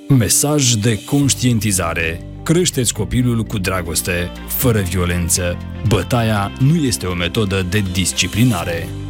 Mesaj de conștientizare. Creșteți copilul cu dragoste, fără violență. Bătaia nu este o metodă de disciplinare.